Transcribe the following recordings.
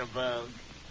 jitterbug.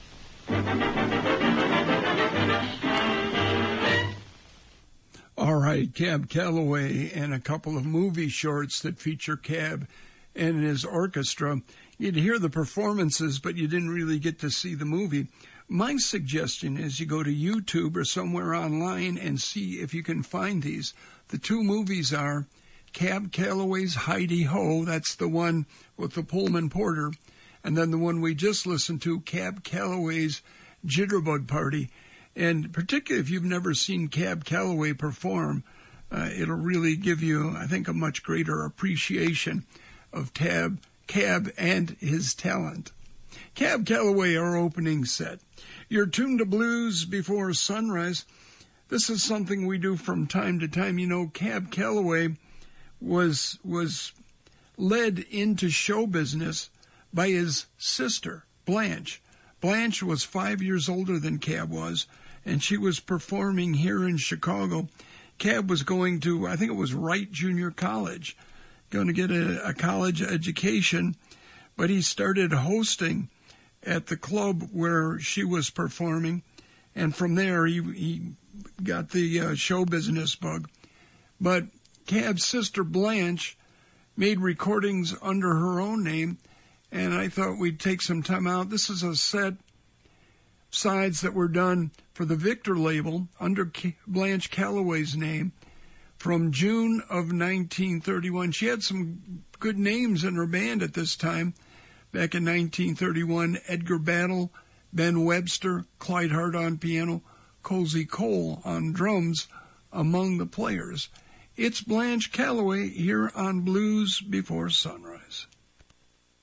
All right, Cab Calloway and a couple of movie shorts that feature Cab and his orchestra. You'd hear the performances, but you didn't really get to see the movie. My suggestion is you go to YouTube or somewhere online and see if you can find these. The two movies are Cab Calloway's Heidi Ho, that's the one with the Pullman Porter, and then the one we just listened to, Cab Calloway's Jitterbug Party. And particularly if you've never seen Cab Calloway perform, it'll really give you, I think, a much greater appreciation of Cab and his talent. Cab Calloway, our opening set. You're tuned to Blues Before Sunrise. This is something we do from time to time. You know, Cab Calloway was led into show business by his sister, Blanche. Blanche was 5 years older than Cab was, and she was performing here in Chicago. Cab was going to, I think it was Wright Junior College, going to get a college education, but he started hosting at the club where she was performing, and from there he got the show business bug. But Cab's sister Blanche made recordings under her own name, and I thought we'd take some time out. This is a set sides that were done for the Victor label under Blanche Calloway's name from June of 1931. She had some good names in her band at this time. Back in 1931, Edgar Battle, Ben Webster, Clyde Hart on piano, Cozy Cole on drums among the players. It's Blanche Calloway here on Blues Before Sunrise.